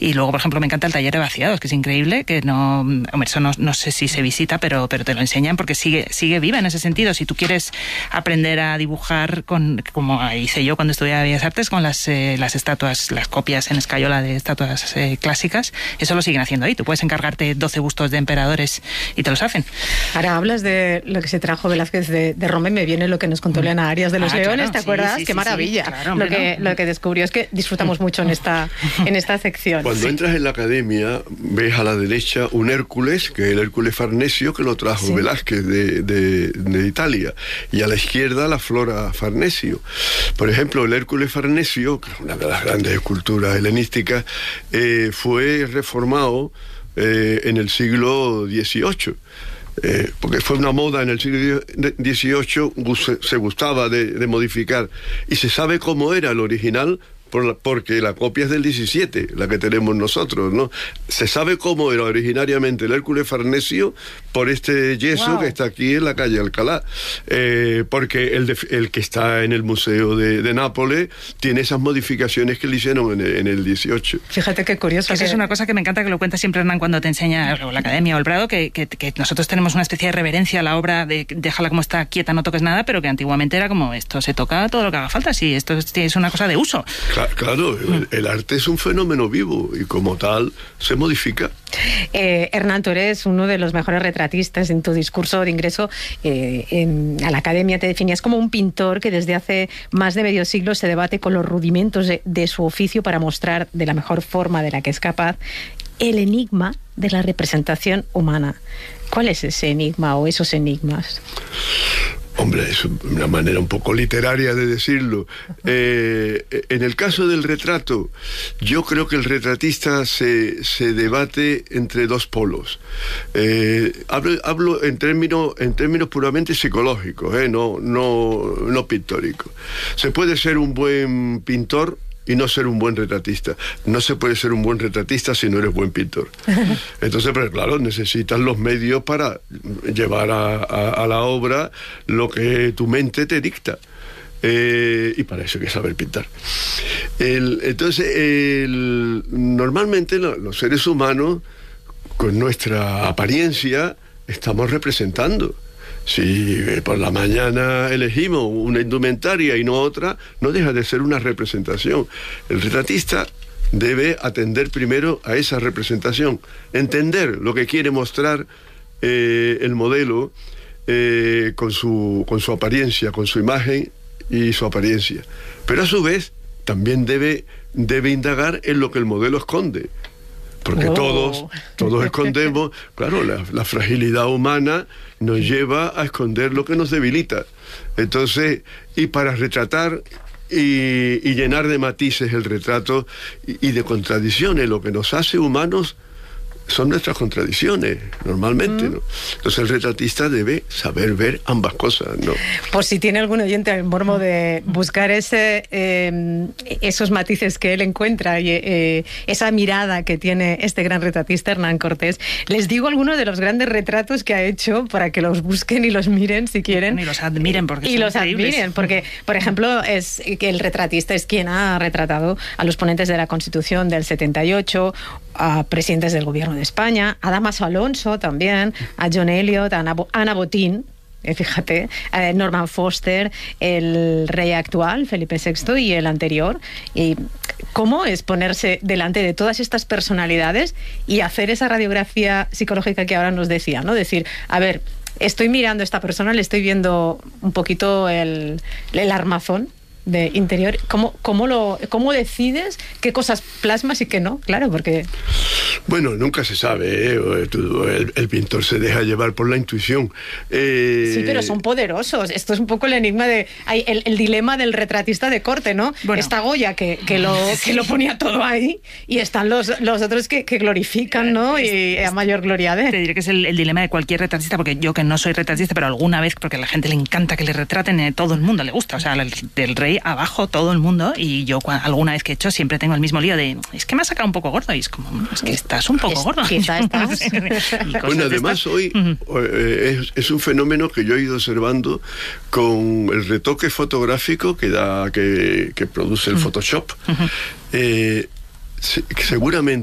Y luego, por ejemplo, me encanta el taller de vaciados, que es increíble, que no, hombre, eso no sé si se visita, pero te lo enseñan porque sigue viva en ese sentido. Si tú quieres aprender a dibujar como hice yo cuando estudiaba Bellas Artes, con las estatuas, las copias en escayola de estatuas clásicas, eso lo siguen haciendo ahí. Tú puedes encargarte 12 bustos de emperadores y te los hacen. Ahora hablas de lo que se trajo Velázquez de Roma y me viene lo que nos contó Elena Arias de los Leones, claro, ¿te acuerdas? Sí, Qué maravilla. Claro, lo que descubrió es que disfrutamos mucho en esta sección. Cuando entras en la academia, ves a la derecha un Hércules, que es el Hércules Farnesio, que lo trajo Velázquez de Italia, y a la izquierda la Flora Farnesio. Por ejemplo, el Hércules Farnesio, que es una de las grandes esculturas helenísticas, fue reformado en el siglo XVIII. Porque fue una moda en el siglo XVIII, se gustaba de modificar, y se sabe cómo era el original porque la copia es del 17, la que tenemos nosotros, ¿no? Se sabe cómo era originariamente el Hércules Farnesio por este yeso que está aquí en la calle Alcalá, porque el que está en el Museo de Nápoles tiene esas modificaciones que le hicieron en el 18. Fíjate qué curioso. Eso es una cosa que me encanta que lo cuenta siempre Hernán cuando te enseña la Academia o el Prado, que nosotros tenemos una especie de reverencia a la obra de déjala como está quieta, no toques nada, pero que antiguamente era como esto se toca todo lo que haga falta, sí, esto es una cosa de uso. Claro, el arte es un fenómeno vivo y como tal se modifica. Hernán, tú eres uno de los mejores retratistas. En tu discurso de ingreso a la Academia te definías como un pintor que desde hace más de medio siglo se debate con los rudimentos de su oficio para mostrar de la mejor forma de la que es capaz el enigma de la representación humana. ¿Cuál es ese enigma o esos enigmas? Hombre, es una manera un poco literaria de decirlo. En el caso del retrato, yo creo que el retratista se debate entre dos polos. Hablo en términos puramente psicológicos, no pictóricos. Se puede ser un buen pintor y no ser un buen retratista. No se puede ser un buen retratista si no eres buen pintor. Entonces, pero claro, necesitas los medios para llevar a la obra lo que tu mente te dicta. Y para eso hay que saber pintar. Normalmente los seres humanos, con nuestra apariencia, estamos representando. Si por la mañana elegimos una indumentaria y no otra, no deja de ser una representación. El retratista debe atender primero a esa representación, entender lo que quiere mostrar el modelo con su apariencia, con su imagen y su apariencia. Pero a su vez también debe indagar en lo que el modelo esconde. Porque todos escondemos, claro, la fragilidad humana nos lleva a esconder lo que nos debilita. Entonces, y para retratar y llenar de matices el retrato y de contradicciones, lo que nos hace humanos son nuestras contradicciones, normalmente, ¿no? Entonces el retratista debe saber ver ambas cosas, ¿no? Por si tiene algún oyente el morbo de buscar esos matices que él encuentra y esa mirada que tiene este gran retratista, Hernán Cortés, les digo algunos de los grandes retratos que ha hecho para que los busquen y los miren si quieren. Y los admiren, porque y son los increíbles. Admiren, porque, por ejemplo, es que el retratista es quien ha retratado a los ponentes de la Constitución del 78, a presidentes del gobierno de España, a Dámaso Alonso también, a John Eliot, a Ana Botín, fíjate, a Norman Foster, el rey actual, Felipe VI, y el anterior. Y ¿cómo es ponerse delante de todas estas personalidades y hacer esa radiografía psicológica que ahora nos decía, ¿no? Decir, a ver, estoy mirando a esta persona, le estoy viendo un poquito el armazón de interior. ¿Cómo decides qué cosas plasmas y qué no? Claro, porque... Bueno, nunca se sabe, el pintor se deja llevar por la intuición. Sí, pero son poderosos. Esto es un poco el enigma el dilema del retratista de corte, ¿no? Bueno, está Goya, que lo ponía todo ahí, y están los otros que glorifican, ¿no? Y a mayor gloria de... Te diré que es el dilema de cualquier retratista, porque yo que no soy retratista, pero alguna vez, porque a la gente le encanta que le retraten, todo el mundo le gusta, o sea, del rey abajo todo el mundo, y yo alguna vez que he hecho siempre tengo el mismo lío de, es que me ha sacado un poco gordo, y es como, es que estás un poco gordo. Quizá estás. Bueno, además hoy es un fenómeno que yo he ido observando con el retoque fotográfico que produce el Photoshop. Seguramente